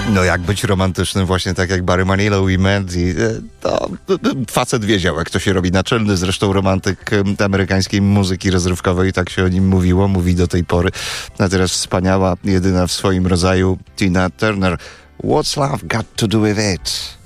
No jak być romantycznym, właśnie tak jak Barry Manilow i Mandy, to facet wiedział, jak to się robi. Naczelny zresztą romantyk amerykańskiej muzyki rozrywkowej, tak się o nim mówiło, mówi do tej pory. A teraz wspaniała, jedyna w swoim rodzaju Tina Turner. What's love got to do with it?